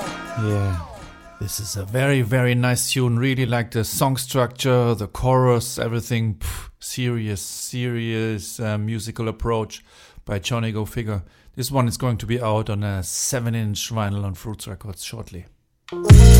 Yeah, this is a very, very nice tune. Really like the song structure, the chorus, everything. Serious musical approach by Johnny Go Figure. This one is going to be out on a 7-inch vinyl on Fruits Records shortly.